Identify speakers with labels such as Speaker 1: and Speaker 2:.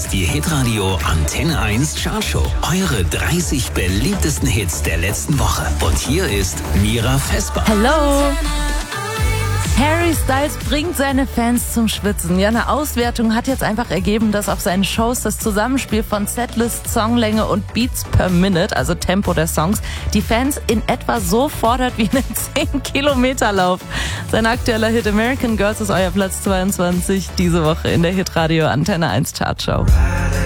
Speaker 1: ist die Hitradio Antenne 1 Chartshow. Eure 30 beliebtesten Hits der letzten Woche. Und hier ist Mira Vesper.
Speaker 2: Hello! Harry Styles bringt seine Fans zum Schwitzen. Ja, eine Auswertung hat jetzt einfach ergeben, dass auf seinen Shows das Zusammenspiel von Setlist, Songlänge und Beats per Minute, also Tempo der Songs, die Fans in etwa so fordert wie einen 10-Kilometer-Lauf. Sein aktueller Hit American Girls ist euer Platz 22 diese Woche in der Hitradio Antenne 1 Chartshow.